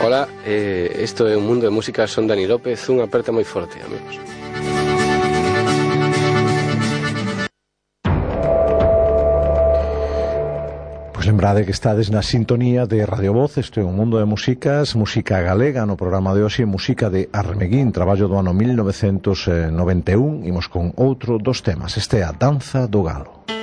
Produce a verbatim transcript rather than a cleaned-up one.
Ola, eh, isto é un mundo de música, son Dani López, unha aperta moi forte, amigos. Pois lembrade que estades na sintonía de Radio Voz, isto é un mundo de músicas, música galega no programa de hoxe, música de Armeguín, traballo do ano mil novecentos noventa e un, imos con outro dos temas, este é a Danza do Galo.